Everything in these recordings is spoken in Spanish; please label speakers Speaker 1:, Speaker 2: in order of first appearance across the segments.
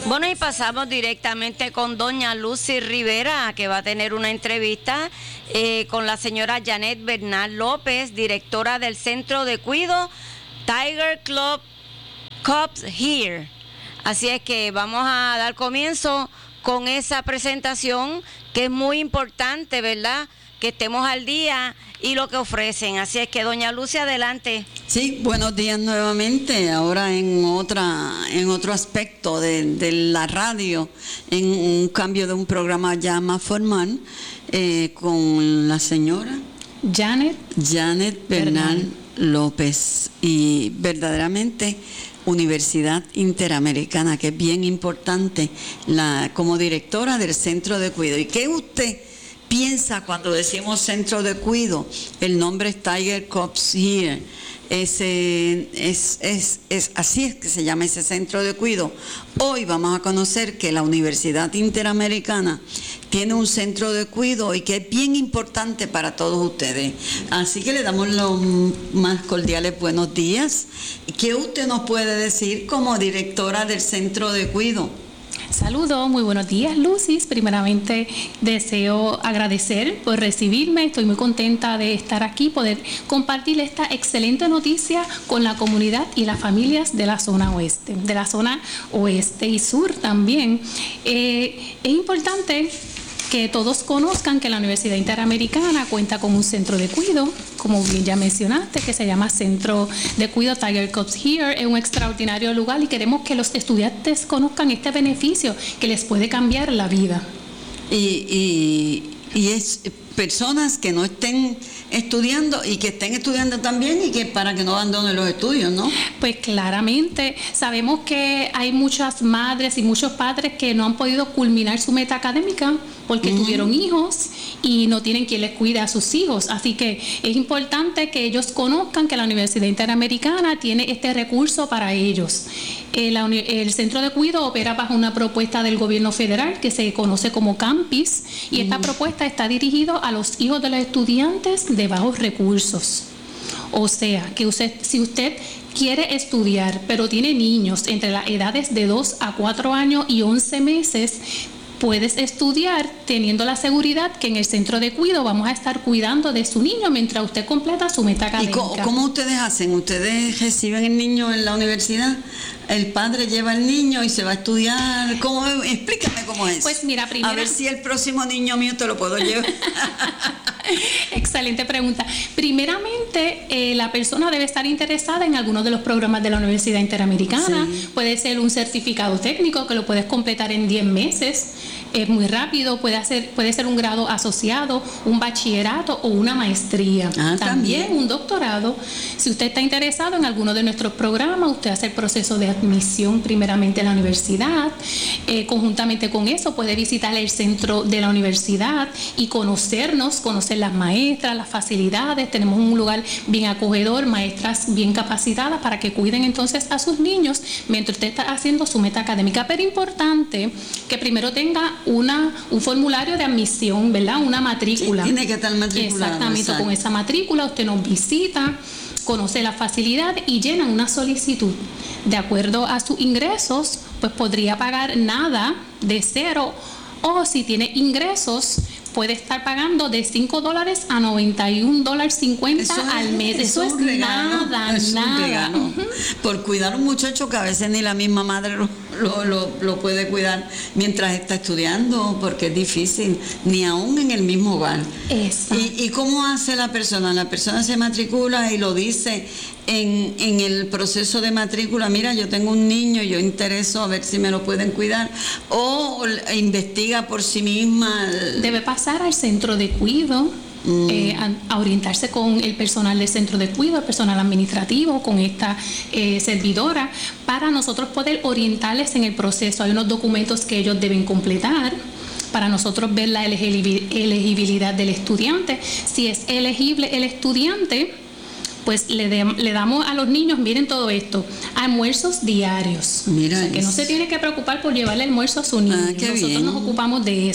Speaker 1: Bueno, y pasamos directamente con doña Lucy Rivera, que va a tener una entrevista con la señora Janet Bernal López, directora del Centro de Cuido Tiger Club Cubs Here. Así es que vamos a dar comienzo con esa presentación, que es muy importante, ¿verdad?, que estemos al día y lo que ofrecen. Así es que doña Lucy, adelante.
Speaker 2: Sí, buenos días nuevamente, ahora en otro aspecto de la radio, en un cambio de un programa ya más formal, con la señora Janet Bernal López, y verdaderamente Universidad Interamericana, que es bien importante, como directora del Centro de Cuido. ¿Y qué usted piensa cuando decimos Centro de Cuido? El nombre es Tiger Cubs Here. Así es que se llama ese Centro de Cuido. Hoy vamos a conocer que la Universidad Interamericana tiene un centro de cuido y que es bien importante para todos ustedes. Así que le damos los más cordiales buenos días. ¿Qué usted nos puede decir como directora del Centro de Cuido?
Speaker 3: Saludos, muy buenos días, Lucy. Primeramente deseo agradecer por recibirme. Estoy muy contenta de estar aquí, poder compartir esta excelente noticia con la comunidad y las familias de la zona oeste y sur también. Es importante que todos conozcan que la Universidad Interamericana cuenta con un centro de cuido, como bien ya mencionaste, que se llama Centro de Cuido Tiger Cubs Here. Es un extraordinario lugar y queremos que los estudiantes conozcan este beneficio que les puede cambiar la vida.
Speaker 2: Y es personas que no estén estudiando y que estén estudiando también, y que para que no abandonen los estudios, ¿no?
Speaker 3: Pues claramente sabemos que hay muchas madres y muchos padres que no han podido culminar su meta académica porque tuvieron hijos y no tienen quien les cuide a sus hijos. Así que es importante que ellos conozcan que la Universidad Interamericana tiene este recurso para ellos. El Centro de Cuido opera bajo una propuesta del gobierno federal que se conoce como Campus, y esta propuesta está dirigida a los hijos de los estudiantes de bajos recursos. O sea, que si usted quiere estudiar, pero tiene niños entre las edades de 2 a 4 años y 11 meses, puedes estudiar teniendo la seguridad que en el Centro de Cuido vamos a estar cuidando de su niño mientras usted completa su meta académica.
Speaker 2: ¿Y cómo ustedes hacen? ¿Ustedes reciben el niño en la universidad? ¿El padre lleva al niño y se va a estudiar? Explícame cómo es.
Speaker 3: Pues mira, primero,
Speaker 2: a ver si el próximo niño mío te lo puedo llevar.
Speaker 3: Excelente pregunta. Primeramente, la persona debe estar interesada en alguno de los programas de la Universidad Interamericana. Sí. Puede ser un certificado técnico que lo puedes completar en 10 meses. Es muy rápido. Puede ser un grado asociado, un bachillerato o una maestría. También un doctorado. Si usted está interesado en alguno de nuestros programas, usted hace el proceso de admisión primeramente a la universidad. Conjuntamente con eso puede visitar el centro de la universidad y conocer las maestras, las facilidades. Tenemos un lugar bien acogedor, maestras bien capacitadas para que cuiden entonces a sus niños mientras usted está haciendo su meta académica. Pero importante que primero tenga un formulario de admisión, ¿verdad? Una matrícula.
Speaker 2: Sí, tiene que estar matriculada.
Speaker 3: Exactamente, con esa matrícula usted nos visita, conoce la facilidad y llena una solicitud. De acuerdo a sus ingresos, pues podría pagar nada de cero, o si tiene ingresos, puede estar pagando de $5 a $91.50 al mes. Eso es regalo, nada.
Speaker 2: Un regalo. Por cuidar a un muchacho que a veces ni la misma madre lo puede cuidar mientras está estudiando, porque es difícil, ni aún en el mismo hogar. ¿Y cómo hace la persona? La persona se matricula y lo dice en el proceso de matrícula: mira, yo tengo un niño, yo intereso a ver si me lo pueden cuidar, o investiga por sí misma.
Speaker 3: Debe pasar al centro de cuido, a orientarse con el personal del centro de cuido, el personal administrativo, con esta servidora, para nosotros poder orientarles en el proceso. Hay unos documentos que ellos deben completar para nosotros ver la elegibilidad del estudiante. Si es elegible el estudiante, pues le damos a los niños, miren todo esto, almuerzos diarios.
Speaker 2: Mira,
Speaker 3: o sea, que no se tiene que preocupar por llevarle almuerzo a su niño. Nosotros nos ocupamos de eso.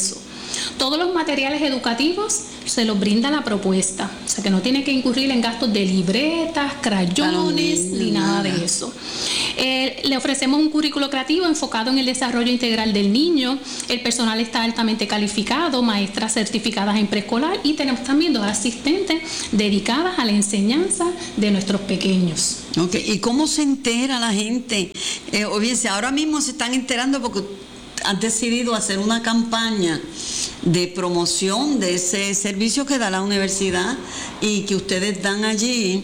Speaker 3: Todos los materiales educativos se los brinda la propuesta, o sea que no tiene que incurrir en gastos de libretas, crayones, ni nada de eso. Le ofrecemos un currículo creativo enfocado en el desarrollo integral del niño. El personal está altamente calificado, maestras certificadas en preescolar, y tenemos también 2 asistentes dedicadas a la enseñanza de nuestros pequeños.
Speaker 2: Okay. ¿Y cómo se entera la gente? Obviamente, ahora mismo se están enterando porque han decidido hacer una campaña de promoción de ese servicio que da la universidad y que ustedes dan allí.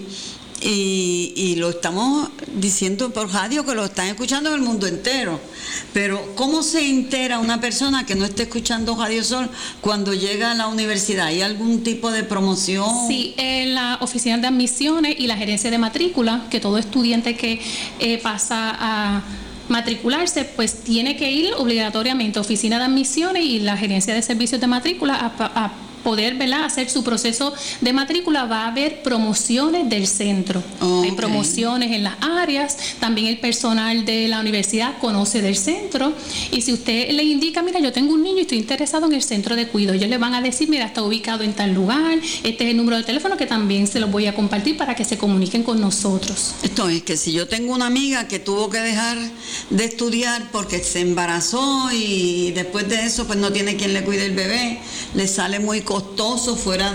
Speaker 2: Y lo estamos diciendo por radio, que lo están escuchando en el mundo entero. Pero ¿cómo se entera una persona que no esté escuchando Radio Sol cuando llega a la universidad? ¿Hay algún tipo de promoción?
Speaker 3: Sí, en la oficina de admisiones y la gerencia de matrícula, que todo estudiante que pasa a matricularse, pues tiene que ir obligatoriamente a oficina de admisiones y la gerencia de servicios de matrícula a poder, ¿verdad?, hacer su proceso de matrícula. Va a haber promociones del centro. Hay promociones en las áreas. También el personal de la universidad conoce del centro. Y si usted le indica, mira, yo tengo un niño y estoy interesado en el centro de cuidado, ellos le van a decir, mira, está ubicado en tal lugar, este es el número de teléfono, que también se los voy a compartir para que se comuniquen con nosotros.
Speaker 2: Esto es que si yo tengo una amiga que tuvo que dejar de estudiar porque se embarazó y después de eso pues no tiene quien le cuide el bebé, le sale muy costoso fuera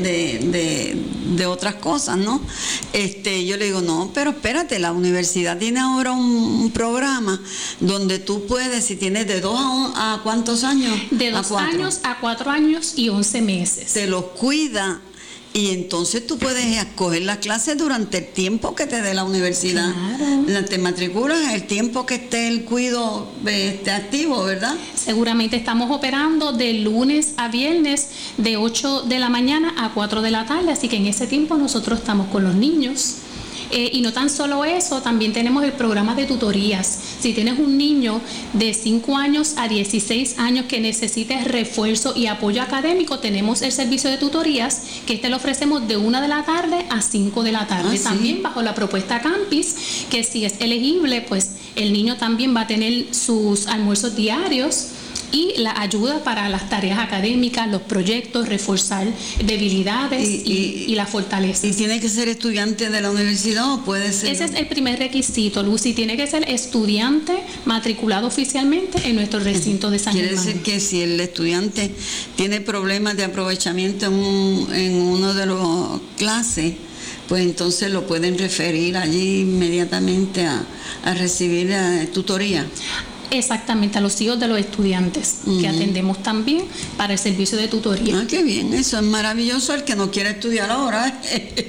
Speaker 2: de otras cosas, ¿no? Yo le digo, no, pero espérate, la universidad tiene ahora un programa donde tú puedes, si tienes de 2 a ¿cuántos años?
Speaker 3: De 2 años a 4 años y 11 meses.
Speaker 2: Te los cuida. Y entonces tú puedes escoger las clases durante el tiempo que te dé la universidad. Claro. Te matriculas el tiempo que esté el cuido activo, ¿verdad?
Speaker 3: Seguramente estamos operando de lunes a viernes de 8 de la mañana a 4 de la tarde, así que en ese tiempo nosotros estamos con los niños. Y no tan solo eso, también tenemos el programa de tutorías. Si tienes un niño de 5 años a 16 años que necesite refuerzo y apoyo académico, tenemos el servicio de tutorías, que lo ofrecemos de 1 de la tarde a 5 de la tarde. ¿Sí? También bajo la propuesta Campis, que si es elegible, pues el niño también va a tener sus almuerzos diarios y la ayuda para las tareas académicas, los proyectos, reforzar debilidades y las fortalezas.
Speaker 2: ¿Y tiene que ser estudiante de la universidad o puede ser?
Speaker 3: Ese es el primer requisito, Lucy. Tiene que ser estudiante matriculado oficialmente en nuestro recinto de San Germán.
Speaker 2: Quiere decir que si el estudiante tiene problemas de aprovechamiento en uno de los clases, pues entonces lo pueden referir allí inmediatamente a recibir tutoría.
Speaker 3: Exactamente, a los hijos de los estudiantes que atendemos también para el servicio de tutoría.
Speaker 2: Ah, qué bien, eso es maravilloso. El que no quiere estudiar ahora.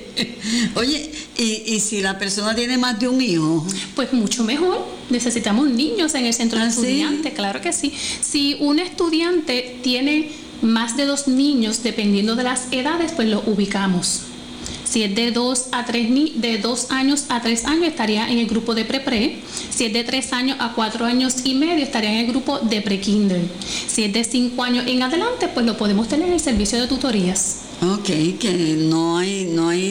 Speaker 2: Oye, ¿y si la persona tiene más de un hijo?
Speaker 3: Pues mucho mejor. Necesitamos niños en el centro de estudiantes, ¿sí? Claro que sí. Si un estudiante tiene más de 2 niños, dependiendo de las edades, pues lo ubicamos. Si es de 2 años a 3 años, estaría en el grupo de pre-pre. Si es de 3 años a 4 años y medio, estaría en el grupo de pre-kinder. Si es de 5 años en adelante, pues lo podemos tener en el servicio de tutorías.
Speaker 2: Ok, que no hay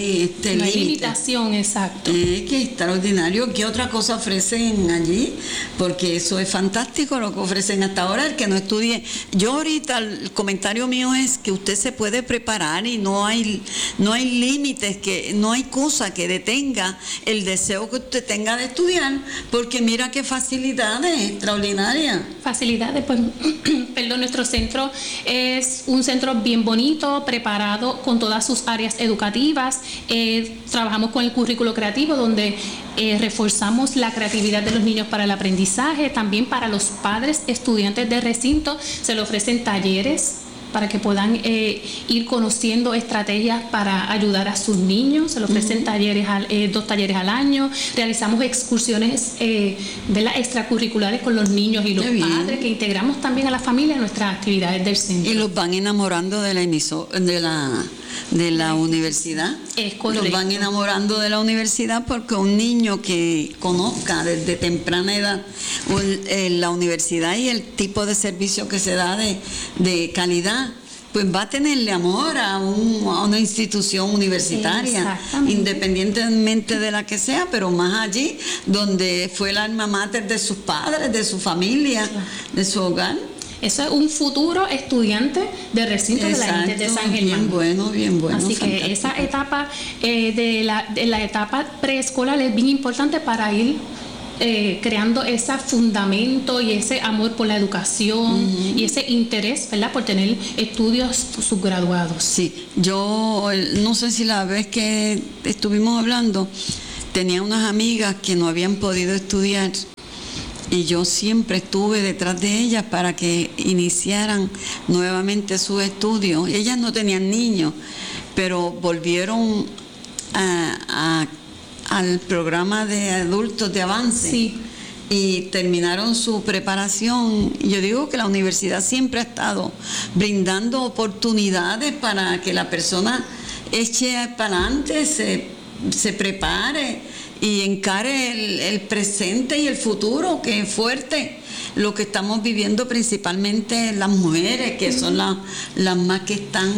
Speaker 3: limitación, exacto.
Speaker 2: Qué extraordinario. ¿Qué otra cosa ofrecen allí? Porque eso es fantástico lo que ofrecen hasta ahora. El que no estudie. Yo ahorita, el comentario mío es que usted se puede preparar y no hay límites, que no hay cosa que detenga el deseo que usted tenga de estudiar, porque mira qué facilidades extraordinarias.
Speaker 3: Facilidades, pues, perdón, nuestro centro es un centro bien bonito, preparado con todas sus áreas educativas. Trabajamos con el currículo creativo, donde reforzamos la creatividad de los niños para el aprendizaje. También para los padres estudiantes de recinto se le ofrecen talleres para que puedan ir conociendo estrategias para ayudar a sus niños. Se le ofrecen talleres 2 talleres al año. Realizamos excursiones extracurriculares con los niños y los padres, que integramos también a la familia en nuestras actividades del centro.
Speaker 2: Y los van enamorando de la universidad.
Speaker 3: Es correcto.
Speaker 2: Los van enamorando de la universidad, porque un niño que conozca desde temprana edad la universidad y el tipo de servicio que se da de calidad, pues va a tenerle amor a una institución universitaria, independientemente de la que sea, pero más allí donde fue el alma mater de sus padres, de su familia, de su hogar.
Speaker 3: Eso es un futuro estudiante del recinto de la INTER de San Germán.
Speaker 2: Bien bueno.
Speaker 3: Así que esa etapa de la etapa preescolar es bien importante para ir creando ese fundamento y ese amor por la educación y ese interés, ¿verdad?, por tener estudios subgraduados.
Speaker 2: Sí, yo no sé si la vez que estuvimos hablando, tenía unas amigas que no habían podido estudiar y yo siempre estuve detrás de ellas para que iniciaran nuevamente sus estudios. Ellas no tenían niños, pero volvieron al programa de adultos de avance.
Speaker 3: Sí.
Speaker 2: Y terminaron su preparación. Yo digo que la universidad siempre ha estado brindando oportunidades para que la persona eche para adelante, se prepare y encare el presente y el futuro, que es fuerte. Lo que estamos viviendo principalmente las mujeres, que son las más que están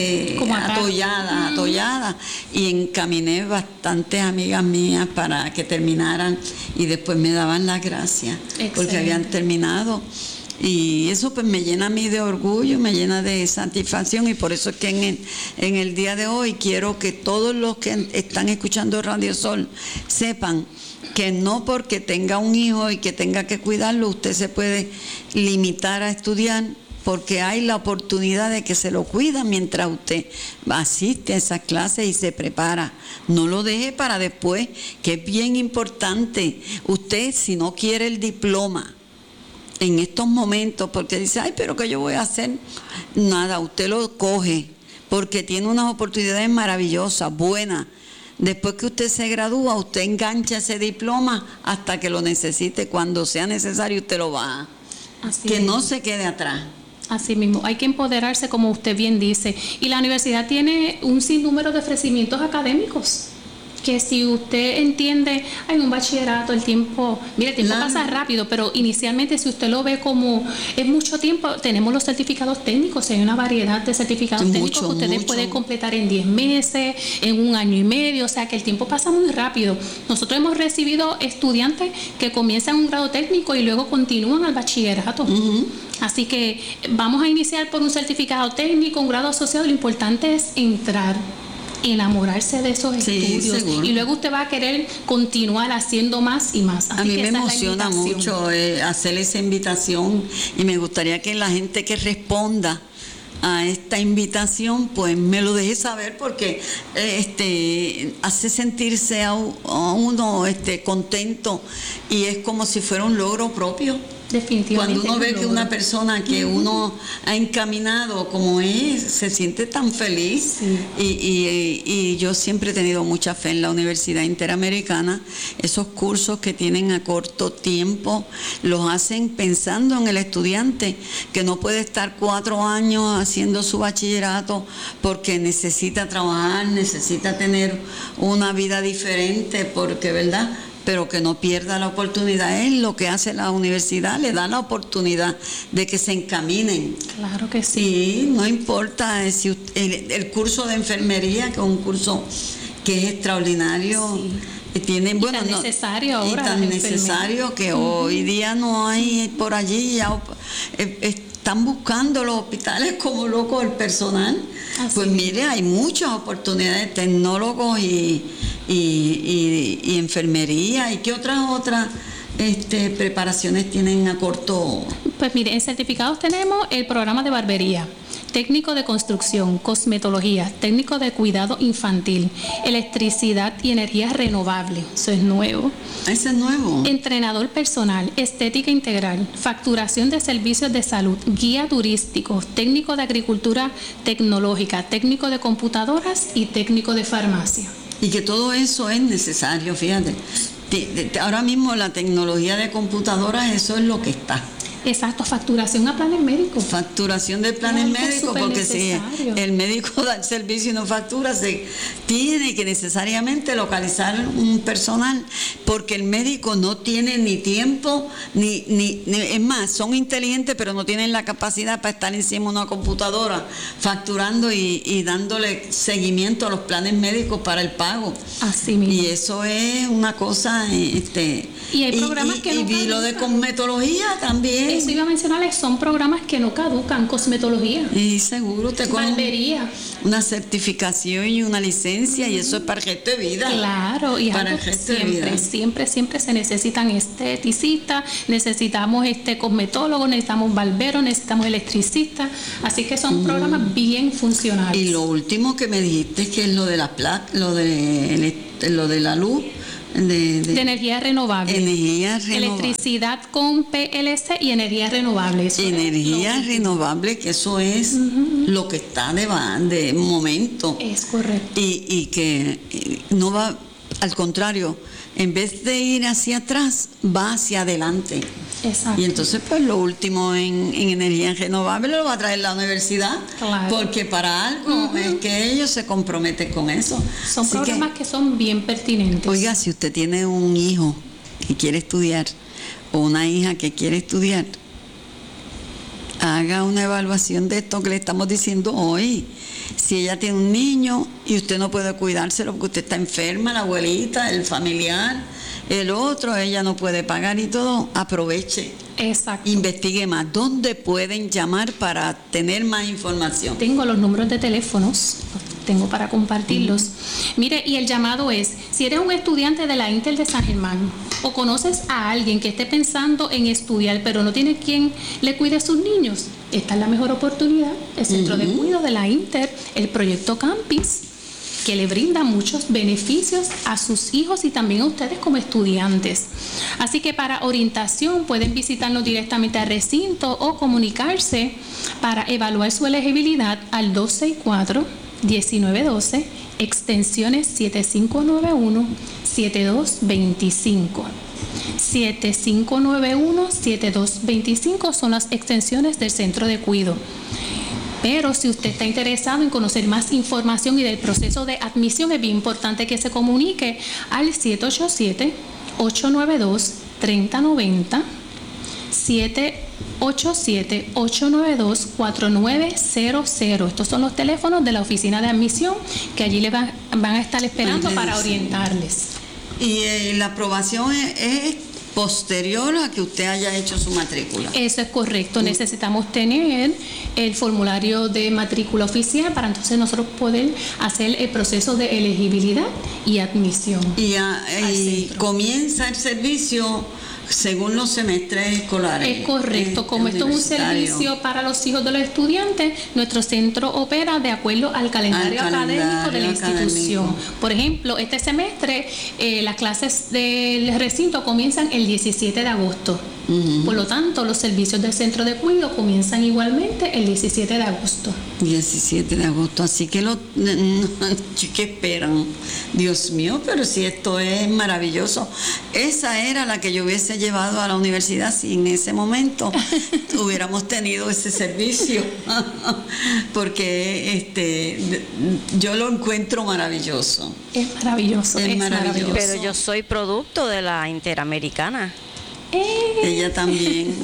Speaker 2: atolladas. Y encaminé bastantes amigas mías para que terminaran y después me daban las gracias. Excelente. Porque habían terminado. Y eso pues me llena a mí de orgullo, me llena de satisfacción, y por eso es que en el día de hoy quiero que todos los que están escuchando Radio Sol sepan que no porque tenga un hijo y que tenga que cuidarlo, usted se puede limitar a estudiar, porque hay la oportunidad de que se lo cuida mientras usted asiste a esas clases y se prepara. No lo deje para después, que es bien importante. Usted, si no quiere el diploma en estos momentos, porque dice, ay, pero ¿qué yo voy a hacer? Nada, usted lo coge, porque tiene unas oportunidades maravillosas, buenas. Después que usted se gradúa, usted engancha ese diploma hasta que lo necesite. Cuando sea necesario, usted lo baja. Que no se quede atrás.
Speaker 3: Así mismo, hay que empoderarse, como usted bien dice. Y la universidad tiene un sinnúmero de ofrecimientos académicos, que si usted entiende, hay un bachillerato, el tiempo pasa rápido, pero inicialmente si usted lo ve como es mucho tiempo, tenemos los certificados técnicos, hay una variedad de certificados técnicos que ustedes pueden completar en 10 meses, en 1 año y medio, o sea que el tiempo pasa muy rápido. Nosotros hemos recibido estudiantes que comienzan un grado técnico y luego continúan al bachillerato. Así que vamos a iniciar por un certificado técnico, un grado asociado. Lo importante es entrar, enamorarse de esos estudios, seguro. Y luego usted va a querer continuar haciendo más y más. Así
Speaker 2: a mí
Speaker 3: que
Speaker 2: me emociona mucho hacer esa invitación, y me gustaría que la gente que responda a esta invitación pues me lo deje saber, porque hace sentirse a uno contento, y es como si fuera un logro propio.
Speaker 3: Definitivamente.
Speaker 2: Cuando uno ve que una persona que uno ha encaminado como es, se siente tan feliz. Y yo siempre he tenido mucha fe en la Universidad Interamericana. Esos cursos que tienen a corto tiempo los hacen pensando en el estudiante, que no puede estar 4 años haciendo su bachillerato porque necesita trabajar, necesita tener una vida diferente, porque, ¿verdad?, pero que no pierda la oportunidad. Es lo que hace la universidad, le da la oportunidad de que se encaminen.
Speaker 3: Claro que sí.
Speaker 2: Y no importa si el curso de enfermería, que es un curso que es extraordinario, tiene,
Speaker 3: bueno, tan necesario ahora,
Speaker 2: y tan necesario que hoy día no hay por allí, ya están buscando los hospitales como locos el personal. Pues mire, hay muchas oportunidades, tecnólogos y enfermería. ¿Y qué otras preparaciones tienen a corto?
Speaker 3: Pues mire, en certificados tenemos el programa de barbería, técnico de construcción, cosmetología, técnico de cuidado infantil, electricidad y energía renovable. Eso es nuevo.
Speaker 2: Ese es nuevo.
Speaker 3: Entrenador personal, estética integral, facturación de servicios de salud, guía turístico, técnico de agricultura tecnológica, técnico de computadoras y técnico de farmacia.
Speaker 2: Y que todo eso es necesario, fíjate. Ahora mismo la tecnología de computadoras, eso es lo que está.
Speaker 3: Exacto, facturación a planes médicos.
Speaker 2: Facturación de planes médicos, porque necesario. Si el médico da el servicio y no factura, se tiene que necesariamente localizar un personal, porque el médico no tiene ni tiempo, ni es más, son inteligentes, pero no tienen la capacidad para estar encima de una computadora facturando y dándole seguimiento a los planes médicos para el pago.
Speaker 3: Así mismo.
Speaker 2: Y eso es una cosa
Speaker 3: Y hay programas que no
Speaker 2: caducan. Y lo de cosmetología también.
Speaker 3: Eso iba a mencionarles, son programas que no caducan, cosmetología.
Speaker 2: Y seguro te cogen
Speaker 3: barbería.
Speaker 2: Una certificación y una licencia, y eso es para el resto de vida.
Speaker 3: Claro, y
Speaker 2: para
Speaker 3: algo
Speaker 2: el resto de vida.
Speaker 3: siempre se necesitan esteticistas, necesitamos cosmetólogos, necesitamos barberos, necesitamos electricistas, así que son programas bien funcionales.
Speaker 2: Y lo último que me dijiste que es lo de lo de la luz. De
Speaker 3: energía renovable. Electricidad con PLC y energía renovable.
Speaker 2: Energía renovable, que eso es lo que está de momento.
Speaker 3: Es correcto.
Speaker 2: Y que no va, al contrario, en vez de ir hacia atrás, va hacia adelante.
Speaker 3: Exacto.
Speaker 2: Y entonces, pues lo último en energía renovable lo va a traer la universidad,
Speaker 3: claro.
Speaker 2: Porque para algo es que ellos se comprometen con eso.
Speaker 3: Son programas que son bien pertinentes.
Speaker 2: Oiga, si usted tiene un hijo que quiere estudiar o una hija que quiere estudiar, haga una evaluación de esto que le estamos diciendo hoy. Si ella tiene un niño y usted no puede cuidárselo porque usted está enferma, la abuelita, el familiar, el otro, ella no puede pagar y todo, aproveche.
Speaker 3: Exacto.
Speaker 2: Investigue más. ¿Dónde pueden llamar para tener más información?
Speaker 3: Tengo los números de teléfonos, tengo para compartirlos. Mire, y el llamado es, si eres un estudiante de la Inter de San Germán o conoces a alguien que esté pensando en estudiar pero no tiene quien le cuide a sus niños, esta es la mejor oportunidad. El Centro de Cuidado de la Inter, el proyecto Campis, que le brinda muchos beneficios a sus hijos y también a ustedes como estudiantes. Así que para orientación pueden visitarnos directamente al recinto o comunicarse para evaluar su elegibilidad al 264-1912, extensiones 7591, 7225. 7591, 7225 son las extensiones del Centro de Cuidado. Pero si usted está interesado en conocer más información y del proceso de admisión, es bien importante que se comunique al 787-892-3090, 787-892-4900. Estos son los teléfonos de la oficina de admisión que allí le van a estar esperando para orientarles.
Speaker 2: Y la aprobación es posterior a que usted haya hecho su matrícula.
Speaker 3: Eso es correcto. Necesitamos tener el formulario de matrícula oficial para entonces nosotros poder hacer el proceso de elegibilidad y admisión.
Speaker 2: Y comienza el servicio según los semestres escolares.
Speaker 3: Es correcto. Como esto es un servicio para los hijos de los estudiantes, nuestro centro opera de acuerdo al calendario académico de la institución. Por ejemplo, este semestre las clases del recinto comienzan el 17 de agosto. Por lo tanto, los servicios del centro de cuidado comienzan igualmente el 17 de agosto.
Speaker 2: 17 de agosto, así que ¿qué esperan? Dios mío, pero si esto es maravilloso. Esa era la que yo hubiese llevado a la universidad si en ese momento hubiéramos tenido ese servicio, porque yo lo encuentro maravilloso.
Speaker 3: Es maravilloso.
Speaker 1: Pero yo soy producto de la Interamericana.
Speaker 2: Ella también.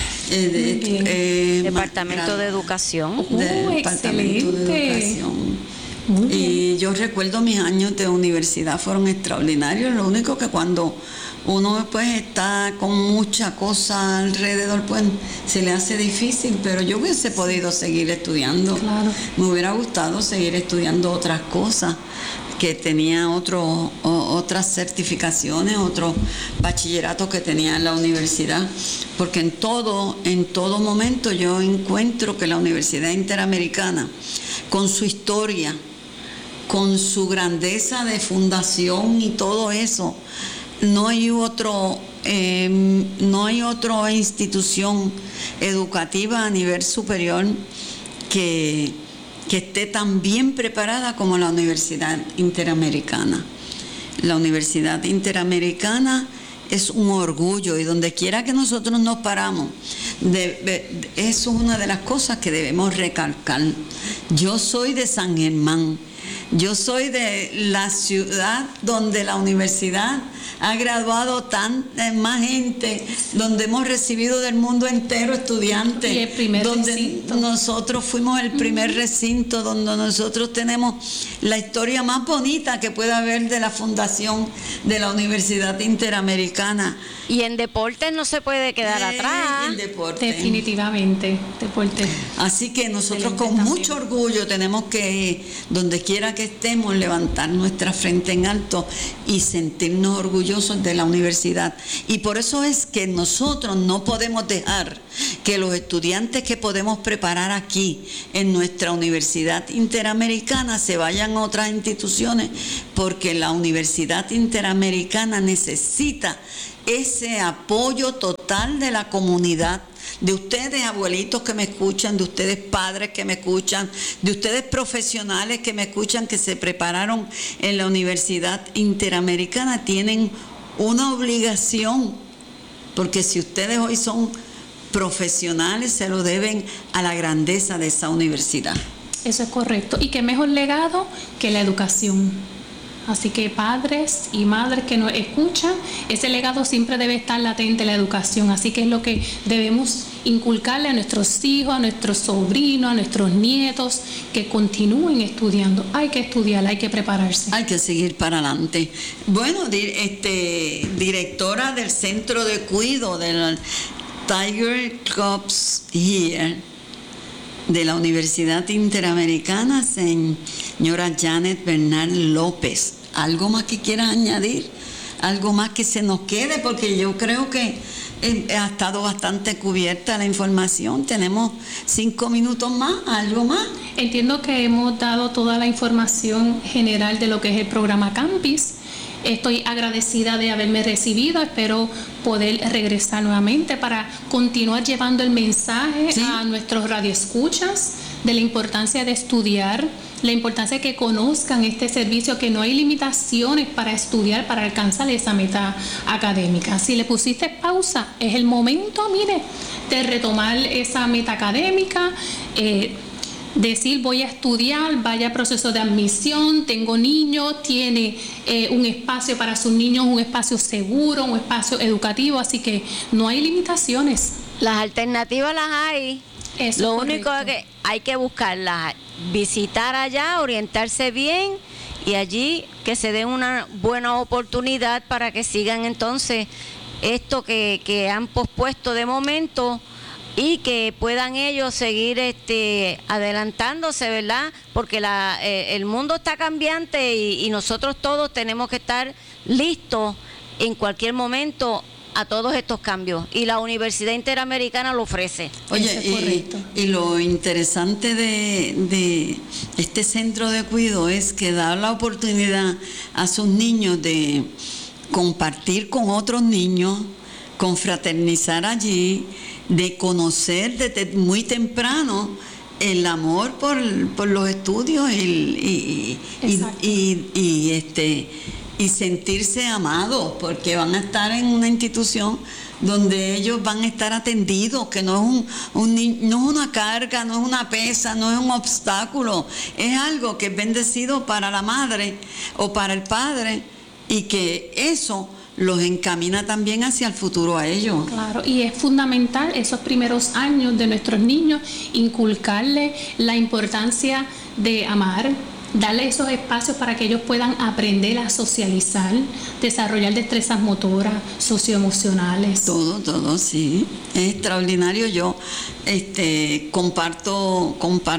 Speaker 1: Departamento de Educación.
Speaker 2: Departamento de Educación. Y yo recuerdo mis años de universidad fueron extraordinarios. Lo único que cuando uno pues está con mucha cosa alrededor, pues se le hace difícil, pero yo hubiese podido seguir estudiando.
Speaker 3: Claro.
Speaker 2: Me hubiera gustado seguir estudiando otras cosas, que tenía otras certificaciones, otros bachilleratos que tenía en la universidad, porque en todo momento yo encuentro que la Universidad Interamericana, con su historia, con su grandeza de fundación y todo eso, no hay otra institución educativa a nivel superior que esté tan bien preparada como la Universidad Interamericana. La Universidad Interamericana es un orgullo, y donde quiera que nosotros nos paramos, eso es una de las cosas que debemos recalcar. Yo soy de San Germán, yo soy de la ciudad donde la universidad ha graduado más gente, donde hemos recibido del mundo entero estudiantes,
Speaker 3: y el primer
Speaker 2: donde
Speaker 3: recinto.
Speaker 2: Nosotros fuimos el primer recinto, donde nosotros tenemos la historia más bonita que pueda haber de la fundación de la Universidad Interamericana.
Speaker 1: Y en deportes no se puede quedar atrás.
Speaker 2: En deporte.
Speaker 3: Definitivamente, deporte.
Speaker 2: Así que nosotros
Speaker 3: Excelente
Speaker 2: con
Speaker 3: también.
Speaker 2: mucho orgullo tenemos que, donde quiera que estemos, levantar nuestra frente en alto y sentirnos orgullosos de la universidad. Y por eso es que nosotros no podemos dejar que los estudiantes que podemos preparar aquí en nuestra Universidad Interamericana se vayan a otras instituciones, porque la Universidad Interamericana necesita ese apoyo total de la comunidad, de ustedes abuelitos que me escuchan, de ustedes padres que me escuchan, de ustedes profesionales que me escuchan, que se prepararon en la Universidad Interamericana. Tienen una obligación, porque si ustedes hoy son profesionales, se lo deben a la grandeza de esa universidad.
Speaker 3: Eso es correcto. Y qué mejor legado que la educación. Así que padres y madres que nos escuchan, ese legado siempre debe estar latente, la educación. Así que es lo que debemos inculcarle a nuestros hijos, a nuestros sobrinos, a nuestros nietos, que continúen estudiando. Hay que estudiar, hay que prepararse.
Speaker 2: Hay que seguir para adelante. Bueno, directora del Centro de Cuido del Tiger Cubs Here de la Universidad Interamericana, señora Janet Bernal López. ¿Algo más que quieras añadir? ¿Algo más que se nos quede? Porque yo creo que ha estado bastante cubierta la información. Tenemos 5 minutos más. ¿Algo más?
Speaker 3: Entiendo que hemos dado toda la información general de lo que es el programa Campus. Estoy agradecida de haberme recibido. Espero poder regresar nuevamente para continuar llevando el mensaje a nuestros radioescuchas de la importancia de estudiar, la importancia de que conozcan este servicio, que no hay limitaciones para estudiar, para alcanzar esa meta académica. Si le pusiste pausa, es el momento, mire, de retomar esa meta académica, decir voy a estudiar, vaya proceso de admisión, tengo niños, tiene un espacio para sus niños, un espacio seguro, un espacio educativo, así que no hay limitaciones.
Speaker 1: Las alternativas las hay.
Speaker 3: Eso
Speaker 1: Lo
Speaker 3: es
Speaker 1: único es
Speaker 3: correcto.
Speaker 1: que hay que buscarlas, visitar allá, orientarse bien y allí que se den una buena oportunidad para que sigan entonces esto que han pospuesto de momento y que puedan ellos seguir adelantándose, ¿verdad? Porque el mundo está cambiante y nosotros todos tenemos que estar listos en cualquier momento a todos estos cambios, y la Universidad Interamericana lo ofrece.
Speaker 2: Oye, y lo interesante de este centro de cuidado es que da la oportunidad a sus niños de compartir con otros niños, confraternizar allí, de conocer desde muy temprano el amor por los estudios y sentirse amados, porque van a estar en una institución donde ellos van a estar atendidos, que no es no es una carga, no es una pesa, no es un obstáculo, es algo que es bendecido para la madre o para el padre, y que eso los encamina también hacia el futuro a ellos.
Speaker 3: Claro, y es fundamental esos primeros años de nuestros niños, inculcarles la importancia de amar, darle esos espacios para que ellos puedan aprender a socializar, desarrollar destrezas motoras, socioemocionales.
Speaker 2: Todo, sí. Es extraordinario. Yo comparto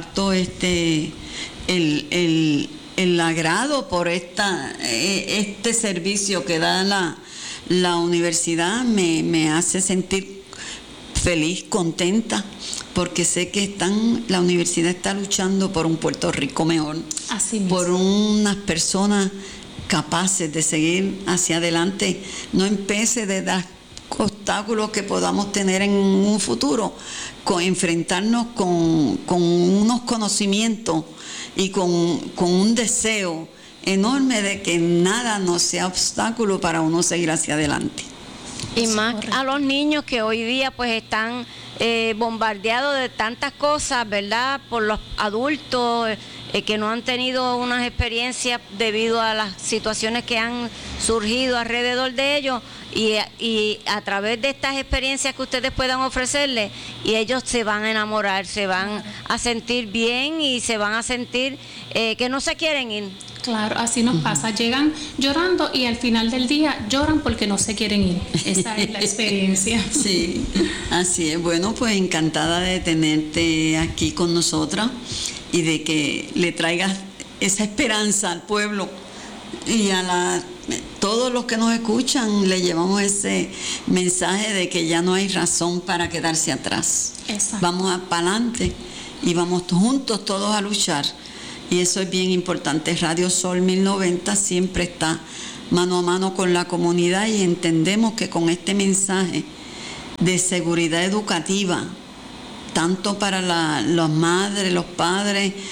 Speaker 2: el agrado por este servicio que da la universidad. Me hace sentir feliz, contenta, porque sé que la universidad está luchando por un Puerto Rico mejor,
Speaker 3: Así mismo.
Speaker 2: por unas personas capaces de seguir hacia adelante, no en pese de los obstáculos que podamos tener en un futuro, enfrentarnos con unos conocimientos y con un deseo enorme de que nada nos sea obstáculo para uno seguir hacia adelante.
Speaker 1: Y más a los niños que hoy día pues están bombardeados de tantas cosas, ¿verdad? Por los adultos, que no han tenido unas experiencias debido a las situaciones que han surgido alrededor de ellos, y a través de estas experiencias que ustedes puedan ofrecerles, y ellos se van a enamorar, se van a sentir bien y se van a sentir que no se quieren ir.
Speaker 3: Claro, así nos pasa. Llegan llorando y al final del día lloran porque no se quieren ir. Esa es la experiencia.
Speaker 2: Sí, así es. Bueno, pues encantada de tenerte aquí con nosotras y de que le traigas esa esperanza al pueblo, y a todos los que nos escuchan le llevamos ese mensaje de que ya no hay razón para quedarse atrás.
Speaker 3: Exacto.
Speaker 2: Vamos para adelante y vamos juntos todos a luchar. Y eso es bien importante. Radio Sol 1090 siempre está mano a mano con la comunidad, y entendemos que con este mensaje de seguridad educativa, tanto para las madres, los padres,